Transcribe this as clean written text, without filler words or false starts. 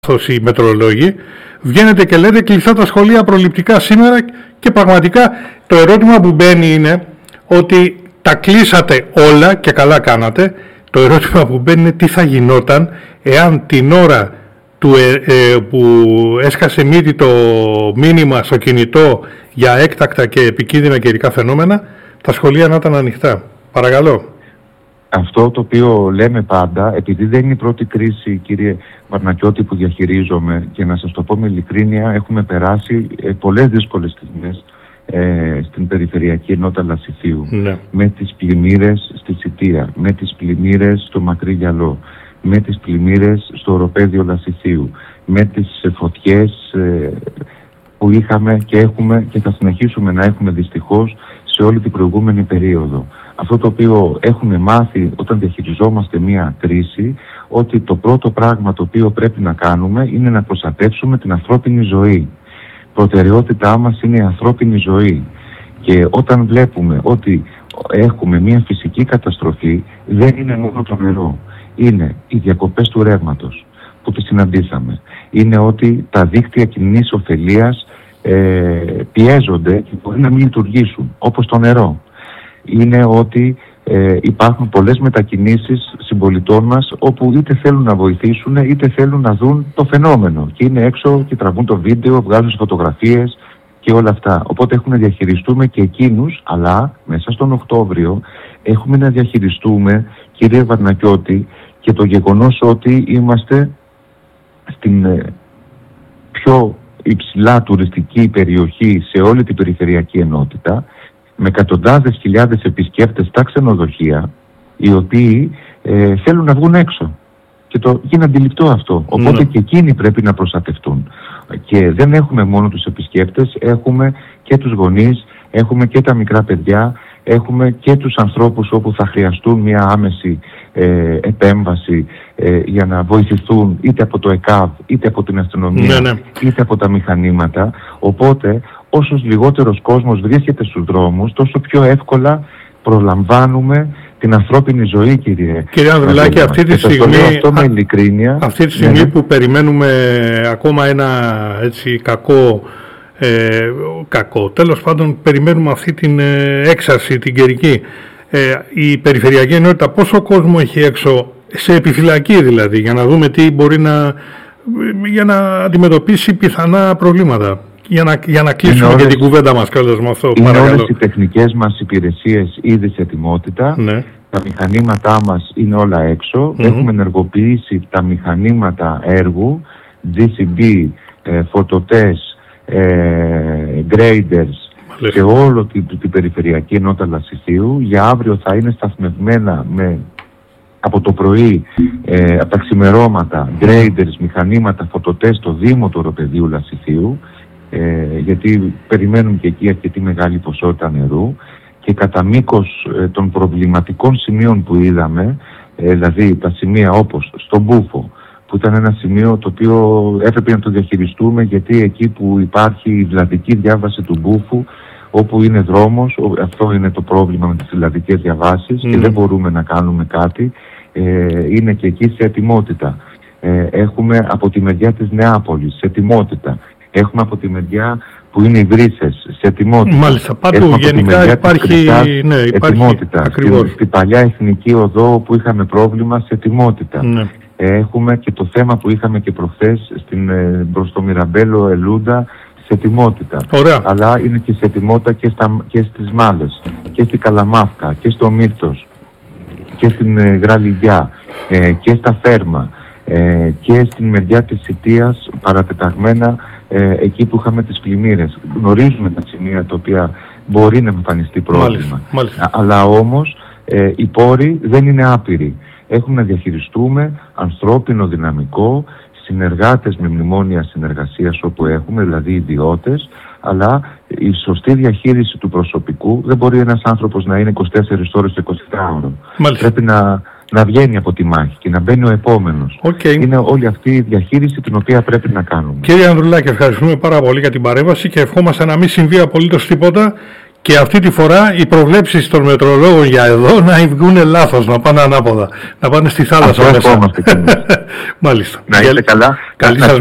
οι μετρολόγοι, βγαίνετε και λέτε κλειστά τα σχολεία προληπτικά σήμερα και πραγματικά το ερώτημα που μπαίνει είναι ότι τα κλείσατε όλα και καλά κάνατε. Το ερώτημα που μπαίνει είναι τι θα γινόταν εάν την ώρα που έσκασε μύτη το μήνυμα στο κινητό για έκτακτα και επικίνδυνα καιρικά φαινόμενα, τα σχολεία να ήταν ανοιχτά. Παρακαλώ. Αυτό το οποίο λέμε πάντα, επειδή δεν είναι η πρώτη κρίση, κύριε Βαρνακιώτη, που διαχειρίζομαι, και να σας το πω με ειλικρίνεια, έχουμε περάσει πολλές δύσκολες στιγμές στην Περιφερειακή Ενότητα Λασιθίου. Ναι. Με τις πλημμύρες στη Σιτία, με τις πλημμύρες στο Μακρύ Γυαλό, με τις πλημμύρες στο Οροπέδιο Λασιθίου, με τις φωτιές που είχαμε και έχουμε και θα συνεχίσουμε να έχουμε δυστυχώς σε όλη την προηγούμενη περίοδο. Αυτό το οποίο έχουμε μάθει όταν διαχειριζόμαστε μία κρίση, ότι το πρώτο πράγμα το οποίο πρέπει να κάνουμε είναι να προστατεύσουμε την ανθρώπινη ζωή. Προτεραιότητά μας είναι η ανθρώπινη ζωή. Και όταν βλέπουμε ότι έχουμε μία φυσική καταστροφή, δεν είναι μόνο το νερό. Είναι οι διακοπές του ρεύματος που τις συναντήσαμε. Είναι ότι τα δίκτυα κοινής ωφελίας πιέζονται και μπορεί να μην λειτουργήσουν, όπως το νερό. Είναι ότι υπάρχουν πολλές μετακινήσεις συμπολιτών μας όπου είτε θέλουν να βοηθήσουν είτε θέλουν να δουν το φαινόμενο και είναι έξω και τραβούν το βίντεο, βγάζουν φωτογραφίες και όλα αυτά. Οπότε έχουμε να διαχειριστούμε και εκείνους, αλλά μέσα στον Οκτώβριο έχουμε να διαχειριστούμε, κύριε Βαρνακιώτη, και το γεγονός ότι είμαστε στην πιο υψηλά τουριστική περιοχή σε όλη την Περιφερειακή Ενότητα, με εκατοντάδες χιλιάδες επισκέπτες στα ξενοδοχεία, οι οποίοι θέλουν να βγουν έξω. Και είναι αντιληπτό αυτό. Οπότε και εκείνοι πρέπει να προστατευτούν. Και δεν έχουμε μόνο τους επισκέπτες, έχουμε και τους γονείς, έχουμε και τα μικρά παιδιά, έχουμε και τους ανθρώπους όπου θα χρειαστούν μια άμεση επέμβαση για να βοηθηθούν είτε από το ΕΚΑΒ, είτε από την αστυνομία, είτε από τα μηχανήματα. Οπότε όσος λιγότερος κόσμος βρίσκεται στους δρόμους, τόσο πιο εύκολα προλαμβάνουμε την ανθρώπινη ζωή, κύριε Ανδρουλάκη. Αυτή τη στιγμή, με ειλικρίνεια, αυτή τη στιγμή που περιμένουμε ακόμα ένα έτσι κακό, τέλος πάντων περιμένουμε αυτή την έξαρση, την καιρική, η Περιφερειακή Ενότητα πόσο κόσμο έχει έξω, σε επιφυλακή δηλαδή, για να δούμε τι μπορεί για να αντιμετωπίσει πιθανά προβλήματα. Για να κλείσουμε και την κουβέντα μας κιόλας με αυτό. Είναι όλες οι τεχνικές μας υπηρεσίες ήδη σε ετοιμότητα. Ναι. Τα μηχανήματά μας είναι όλα έξω. Έχουμε ενεργοποιήσει τα μηχανήματα έργου, GCB, φωτοτές, graders σε όλο την Περιφερειακή Ενότητα Λασιθίου. Για αύριο θα είναι σταθμευμένα από το πρωί, από τα ξημερώματα, graders, μηχανήματα, φωτοτές στο Δήμο του Οροπεδίου Λασιθίου, γιατί περιμένουν και εκεί αρκετή μεγάλη ποσότητα νερού, και κατά μήκος των προβληματικών σημείων που είδαμε, δηλαδή τα σημεία όπως στον Μπούφο, που ήταν ένα σημείο το οποίο έπρεπε να το διαχειριστούμε, γιατί εκεί που υπάρχει η βλαδική διάβαση του Μπούφου, όπου είναι δρόμος, αυτό είναι το πρόβλημα με τις βλαδικές διαβάσεις και δεν μπορούμε να κάνουμε κάτι, είναι και εκεί σε ετοιμότητα. Έχουμε από τη μεριά της Νεάπολης σε ετοιμότητα. Έχουμε από τη μεριά που είναι οι Βρύσσες σε ετοιμότητα. Μάλιστα, πάντου γενικά υπάρχει ετοιμότητα. Στην παλιά Εθνική Οδό που είχαμε πρόβλημα, σε ετοιμότητα. Ναι. Έχουμε και το θέμα που είχαμε και προχθές προς το Μιραμπέλο Ελούντα, σε ετοιμότητα. Ωραία. Αλλά είναι και σε ετοιμότητα και στις Μάλες και στη Καλαμάφκα και στο Μύρτος και στην Γραλιγιά και στα Φέρμα και στην μεριά της Σιτίας παρατεταγμένα, εκεί που είχαμε τις πλημμύρες. Γνωρίζουμε τα σημεία τα οποία μπορεί να εμφανιστεί πρόβλημα. Μάλιστα. Αλλά όμως οι πόροι δεν είναι άπειροι. Έχουμε να διαχειριστούμε ανθρώπινο δυναμικό, συνεργάτες με μνημόνια συνεργασίας όπου έχουμε, δηλαδή ιδιώτες, αλλά η σωστή διαχείριση του προσωπικού δεν μπορεί ένας άνθρωπος να είναι 24 ώρες το 24ωρο. Πρέπει να βγαίνει από τη μάχη και να μπαίνει ο επόμενος. Είναι όλη αυτή η διαχείριση την οποία πρέπει να κάνουμε. Κύριε Ανδρουλάκη, ευχαριστούμε πάρα πολύ για την παρέμβαση και ευχόμαστε να μην συμβεί απολύτως τίποτα και αυτή τη φορά οι προβλέψεις των μετεωρολόγων για εδώ να βγουν λάθος, να πάνε ανάποδα, να πάνε στη θάλασσα μέσα. Μάλιστα. Μάλιστα. Να είστε καλά. Καλή σας